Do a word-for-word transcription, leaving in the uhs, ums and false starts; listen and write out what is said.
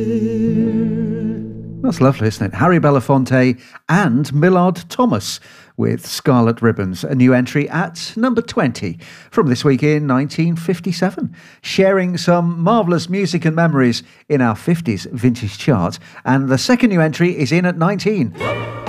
That's lovely, isn't it? Harry Belafonte and Millard Thomas with Scarlet Ribbons, a new entry at number twenty from this week in nineteen fifty-seven. Sharing some marvellous music and memories in our fifties vintage chart. And the second new entry is in at nineteen.